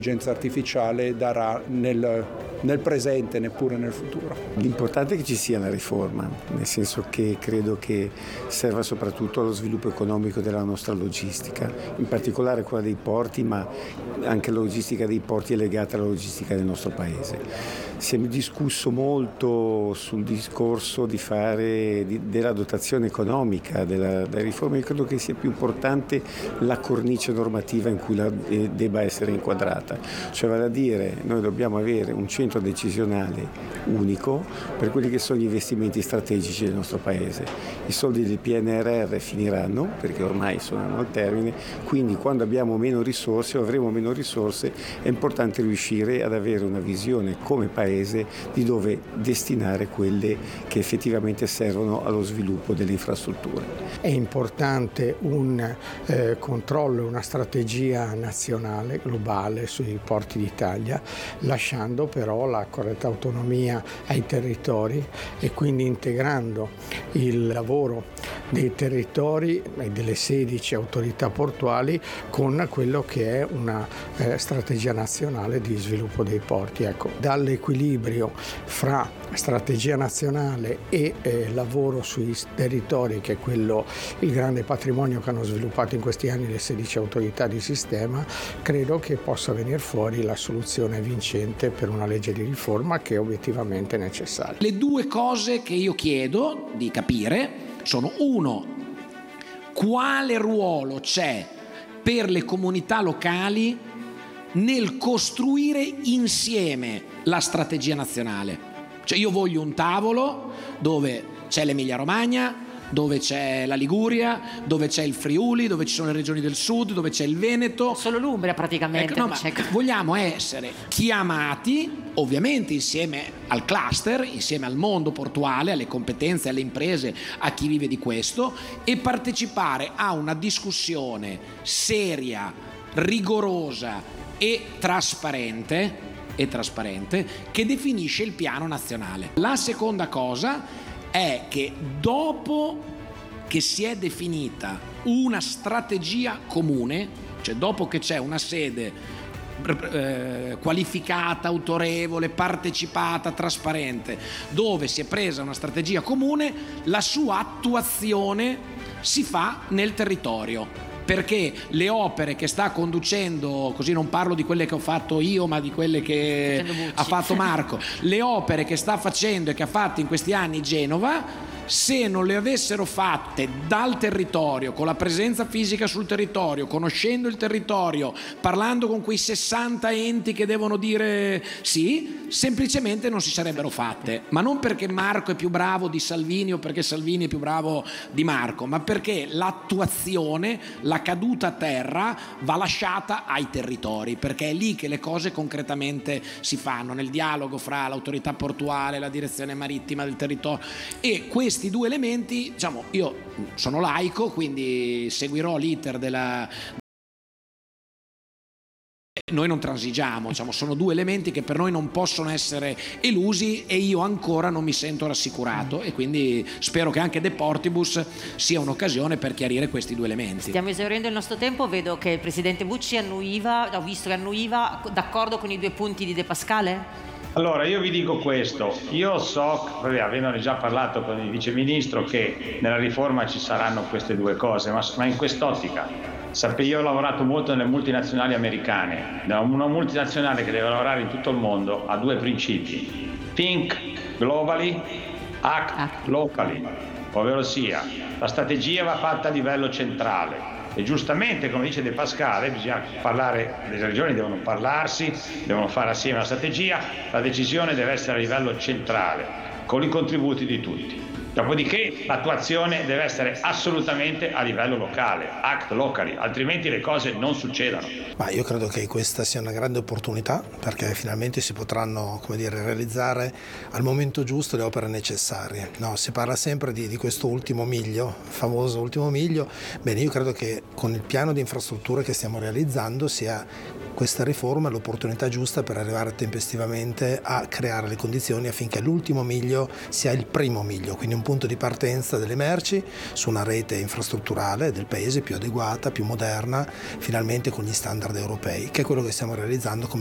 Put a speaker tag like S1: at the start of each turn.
S1: L'intelligenza artificiale darà nel presente neppure nel futuro.
S2: L'importante è che ci sia la riforma, nel senso che credo che serva soprattutto allo sviluppo economico della nostra logistica, in particolare quella dei porti, ma anche la logistica dei porti è legata alla logistica del nostro paese. Si è discusso molto sul discorso della dotazione economica, della riforma. Io credo che sia più importante la cornice normativa in cui debba essere inquadrata. Cioè vale a dire, noi dobbiamo avere un centro decisionale unico per quelli che sono gli investimenti strategici del nostro Paese. I soldi del PNRR finiranno, perché ormai sono al termine, quindi quando abbiamo meno risorse o avremo meno risorse è importante riuscire ad avere una visione come Paese di dove destinare quelle che effettivamente servono allo sviluppo delle infrastrutture.
S3: È importante un controllo, una strategia nazionale, globale sui porti d'Italia, lasciando però la corretta autonomia ai territori e quindi integrando il lavoro dei territori e delle 16 autorità portuali con quello che è una strategia nazionale di sviluppo dei porti. Ecco, dall'equilibrio fra strategia nazionale e lavoro sui territori, che è il grande patrimonio che hanno sviluppato in questi anni le 16 autorità di sistema, credo che possa venire fuori la soluzione vincente per una legge di riforma che è obiettivamente necessaria.
S4: Le due cose che io chiedo di capire sono: uno, quale ruolo c'è per le comunità locali nel costruire insieme la strategia nazionale? Cioè io voglio un tavolo dove c'è l'Emilia Romagna, dove c'è la Liguria, dove c'è il Friuli, dove ci sono le regioni del sud, dove c'è il Veneto.
S5: Solo l'Umbria praticamente.
S4: Ecco, no, vogliamo essere chiamati, ovviamente insieme al cluster, insieme al mondo portuale, alle competenze, alle imprese, a chi vive di questo, e partecipare a una discussione seria, rigorosa e trasparente che definisce il piano nazionale. La seconda cosa è che dopo che si è definita una strategia comune, cioè dopo che c'è una sede qualificata, autorevole, partecipata, trasparente, dove si è presa una strategia comune, la sua attuazione si fa nel territorio. Perché le opere che sta conducendo, così non parlo di quelle che ho fatto io ma di quelle che ha fatto Marco, le opere che sta facendo e che ha fatto in questi anni Genova, se non le avessero fatte dal territorio, con la presenza fisica sul territorio, conoscendo il territorio, parlando con quei 60 enti che devono dire sì, semplicemente non si sarebbero fatte. Ma non perché Marco è più bravo di Salvini o perché Salvini è più bravo di Marco, ma perché l'attuazione, la caduta a terra va lasciata ai territori, perché è lì che le cose concretamente si fanno, nel dialogo fra l'autorità portuale, la direzione marittima del territorio. E questi due elementi, diciamo, io sono laico, quindi seguirò l'iter della... Noi non transigiamo, diciamo, sono due elementi che per noi non possono essere elusi e io ancora non mi sento rassicurato, e quindi spero che anche De Portibus sia un'occasione per chiarire questi due elementi.
S5: Stiamo esaurendo il nostro tempo, vedo che il Presidente Bucci annuiva, ho visto che annuiva, d'accordo con i due punti di De Pascale?
S6: Allora, io vi dico questo, io so, avendone già parlato con il Viceministro, che nella riforma ci saranno queste due cose, ma in quest'ottica. Io ho lavorato molto nelle multinazionali americane. Una multinazionale che deve lavorare in tutto il mondo ha due principi: think globally, act locally, ovvero sia la strategia va fatta a livello centrale. E giustamente, come dice De Pascale, bisogna parlare, le regioni devono parlarsi, devono fare assieme la strategia, la decisione deve essere a livello centrale, con i contributi di tutti. Dopodiché l'attuazione deve essere assolutamente a livello locale, act locally, altrimenti le cose non succedono.
S7: Ma io credo che questa sia una grande opportunità, perché finalmente si potranno, realizzare al momento giusto le opere necessarie. No, si parla sempre di questo ultimo miglio, famoso ultimo miglio. Bene, io credo che con il piano di infrastrutture che stiamo realizzando sia questa riforma è l'opportunità giusta per arrivare tempestivamente a creare le condizioni affinché l'ultimo miglio sia il primo miglio, quindi un punto di partenza delle merci su una rete infrastrutturale del paese più adeguata, più moderna, finalmente con gli standard europei, che è quello che stiamo realizzando come